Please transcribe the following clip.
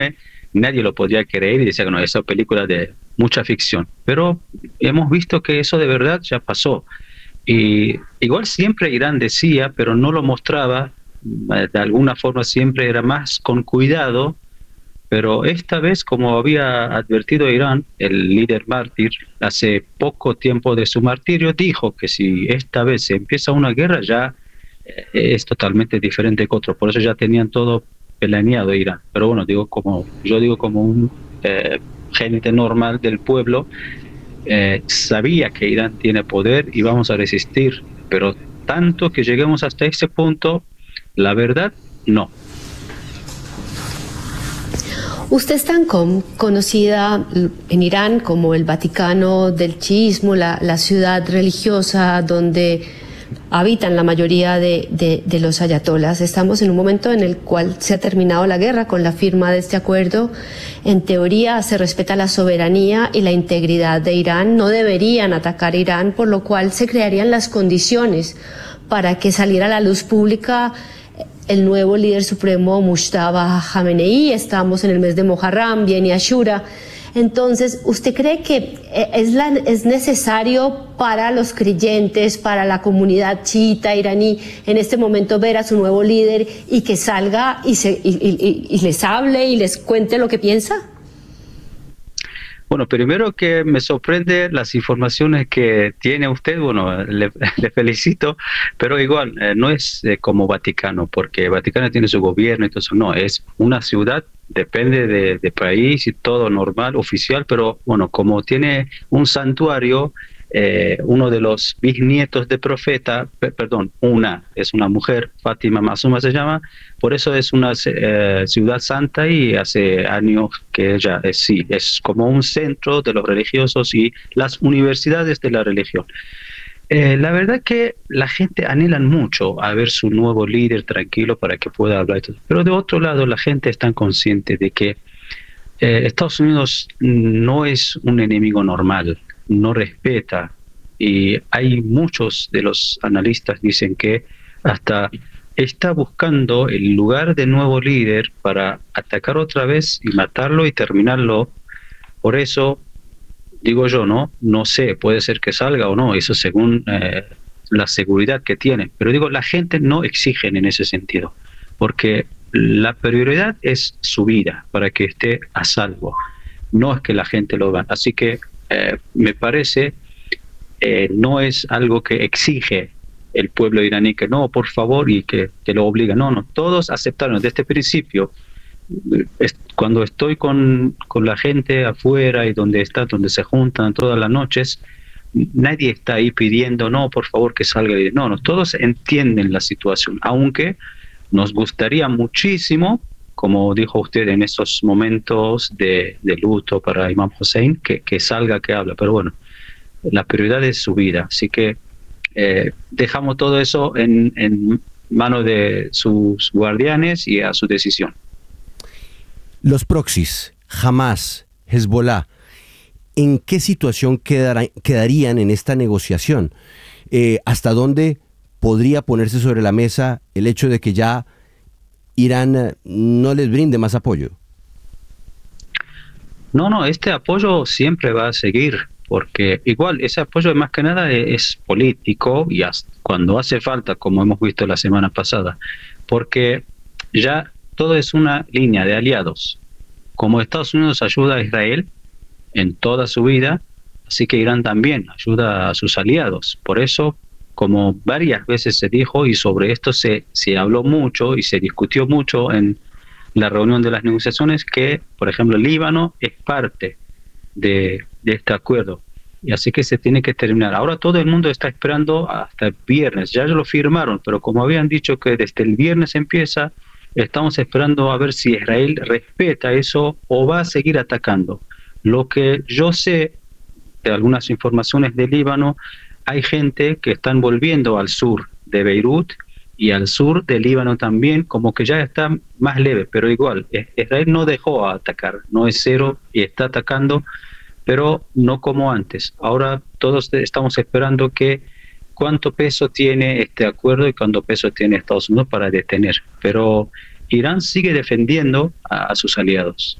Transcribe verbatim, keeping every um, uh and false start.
nadie lo podía creer y decía que no, esa película de mucha ficción. Pero hemos visto que eso de verdad ya pasó. Y igual siempre Irán decía, pero no lo mostraba, eh, de alguna forma siempre era más con cuidado, pero esta vez, como había advertido Irán, el líder mártir, hace poco tiempo de su martirio, dijo que si esta vez se empieza una guerra ya eh, es totalmente diferente que otro. Por eso ya tenían todo planeado Irán. Pero bueno, digo como yo digo como un eh, gente normal del pueblo, eh, sabía que Irán tiene poder y vamos a resistir, pero tanto que lleguemos hasta ese punto, la verdad, no. Usted es tan con, conocida en Irán como el Vaticano del chiismo, la, la ciudad religiosa donde habitan la mayoría de, de, de los ayatolas. Estamos en un momento en el cual se ha terminado la guerra con la firma de este acuerdo. En teoría se respeta la soberanía y la integridad de Irán. No deberían atacar Irán, por lo cual se crearían las condiciones para que saliera a la luz pública el nuevo líder supremo Mujtaba Khamenei. Estamos en el mes de Muharram, viene Ashura. Entonces, ¿usted cree que es, la, es necesario para los creyentes, para la comunidad chiita iraní, en este momento ver a su nuevo líder y que salga y, se, y, y, y les hable y les cuente lo que piensa? Bueno, primero que me sorprende las informaciones que tiene usted, bueno, le, le felicito, pero igual, eh, no es eh, como Vaticano, porque Vaticano tiene su gobierno y todo eso, no, es una ciudad, depende de, de país y todo normal, oficial, pero bueno, como tiene un santuario, eh, uno de los bisnietos de profeta, per, perdón, una, es una mujer, Fátima Masuma se llama, por eso es una eh, ciudad santa y hace años que ella es, sí, es como un centro de los religiosos y las universidades de la religión. Eh, la verdad que la gente anhela mucho a ver su nuevo líder tranquilo para que pueda hablar y todo. Pero de otro lado la gente está consciente de que eh, Estados Unidos no es un enemigo normal, no respeta, y hay muchos de los analistas dicen que hasta está buscando el lugar del nuevo líder para atacar otra vez y matarlo y terminarlo. Por eso digo yo, no no sé, puede ser que salga o no, eso según eh, la seguridad que tiene, pero digo, la gente no exige en ese sentido, porque la prioridad es su vida para que esté a salvo, no es que la gente lo haga. Así que eh, me parece eh, no es algo que exige el pueblo iraní, que no, por favor, y que, que lo obliga. No, no, todos aceptaron desde este principio. Es, cuando estoy con, con la gente afuera y donde está, donde se juntan todas las noches, nadie está ahí pidiendo, no, por favor, que salga. No, no, todos entienden la situación, aunque nos gustaría muchísimo, como dijo usted en esos momentos de, de luto para Imam Hussein, que, que salga, que habla, pero bueno, la prioridad es su vida, así que eh, dejamos todo eso en, en manos de sus guardianes y a su decisión. Los proxies, Hamas, Hezbollah, ¿en qué situación quedará, quedarían en esta negociación? Eh, ¿Hasta dónde podría ponerse sobre la mesa el hecho de que ya Irán no les brinde más apoyo? No, no, este apoyo siempre va a seguir, porque igual ese apoyo más que nada es, es político y hasta cuando hace falta, como hemos visto la semana pasada, porque ya todo es una línea de aliados. Como Estados Unidos ayuda a Israel en toda su vida, así que Irán también ayuda a sus aliados. Por eso, como varias veces se dijo, y sobre esto se, se habló mucho y se discutió mucho en la reunión de las negociaciones, que, por ejemplo, el Líbano es parte de, de este acuerdo. Y así que se tiene que terminar. Ahora todo el mundo está esperando hasta el viernes. Ya lo firmaron, pero como habían dicho que desde el viernes empieza, estamos esperando a ver si Israel respeta eso o va a seguir atacando. Lo que yo sé de algunas informaciones del Líbano, hay gente que están volviendo al sur de Beirut y al sur del Líbano también, como que ya está más leve, pero igual, Israel no dejó a atacar, no es cero y está atacando, pero no como antes. Ahora todos estamos esperando que cuánto peso tiene este acuerdo y cuánto peso tiene Estados Unidos para detener. Pero Irán sigue defendiendo a, a sus aliados.